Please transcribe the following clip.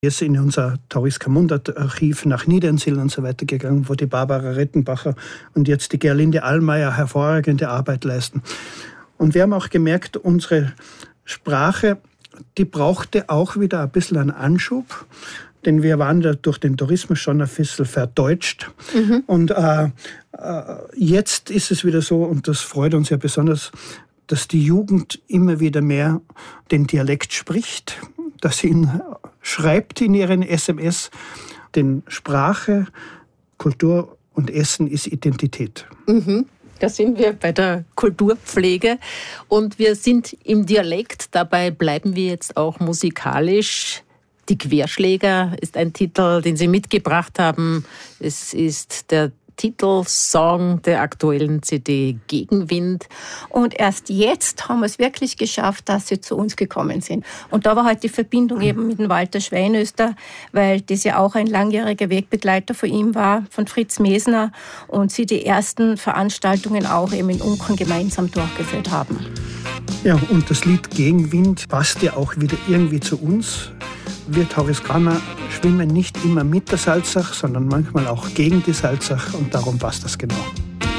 ist in unser Taurisker Mundartarchiv nach Niedernsill und so weiter gegangen, wo die Barbara Rettenbacher und jetzt die Gerlinde Allmeier hervorragende Arbeit leisten. Und wir haben auch gemerkt, unsere Sprache, die brauchte auch wieder ein bisschen einen Anschub, denn wir waren da durch den Tourismus schon ein bisschen verdeutscht. Und jetzt ist es wieder so, und das freut uns ja besonders, dass die Jugend immer wieder mehr den Dialekt spricht, dass sie ihn schreibt in ihren SMS, denn Sprache, Kultur und Essen ist Identität. Da sind wir bei der Kulturpflege und wir sind im Dialekt. Dabei bleiben wir jetzt auch musikalisch. Die Querschläger ist ein Titel, den Sie mitgebracht haben. Es ist der Titelsong der aktuellen CD Gegenwind. Und erst jetzt haben wir es wirklich geschafft, dass sie zu uns gekommen sind. Und da war halt die Verbindung eben mit dem Walter Schweinöster, weil das ja auch ein langjähriger Wegbegleiter von ihm war, von Fritz Mesner, und sie die ersten Veranstaltungen auch eben in Unken gemeinsam durchgeführt haben. Ja, und das Lied Gegenwind passt ja auch wieder irgendwie zu uns. Wir Tauriskaner schwimmen nicht immer mit der Salzach, sondern manchmal auch gegen die Salzach und darum passt das genau.